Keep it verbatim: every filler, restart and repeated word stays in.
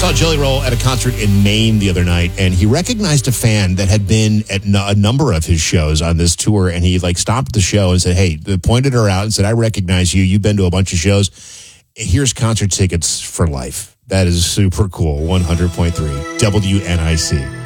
Saw Jelly Roll at a concert in Maine the other night, and he recognized a fan that had been at a number of his shows on this tour, and he like stopped the show and said, hey, pointed her out and said, I recognize you. You've been to a bunch of shows. Here's concert tickets for life. That is super cool. one hundred point three W N I C.